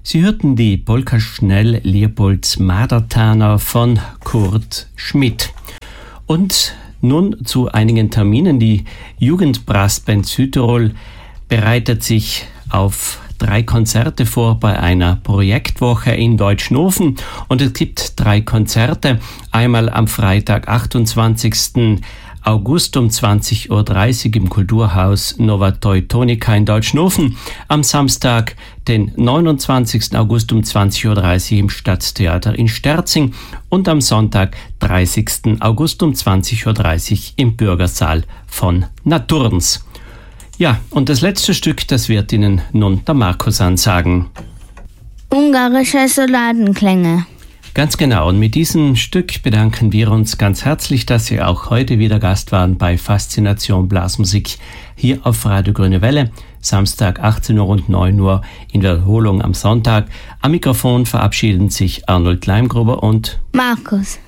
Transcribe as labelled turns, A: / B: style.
A: Sie hörten die Polka Schnell Leopolds Madertaner von Kurt Schmidt. Und nun zu einigen Terminen. Die Jugendbrassband Südtirol bereitet sich auf 3 Konzerte vor bei einer Projektwoche in Deutschnofen. Und es gibt 3 Konzerte. Einmal am Freitag, 28. August um 20.30 Uhr im Kulturhaus Nova Teutonica in Deutschnofen. Am Samstag, den 29. August um 20.30 Uhr im Stadttheater in Sterzing. Und am Sonntag, 30. August um 20.30 Uhr im Bürgersaal von Naturns. Ja, und das letzte Stück, das wird Ihnen nun der Markus ansagen.
B: Ungarische Soldatenklänge.
A: Ganz genau, und mit diesem Stück bedanken wir uns ganz herzlich, dass Sie auch heute wieder Gast waren bei Faszination Blasmusik hier auf Radio Grüne Welle. Samstag 18 Uhr und 9 Uhr in Wiederholung am Sonntag. Am Mikrofon verabschieden sich Arnold Leimgruber und
B: Markus.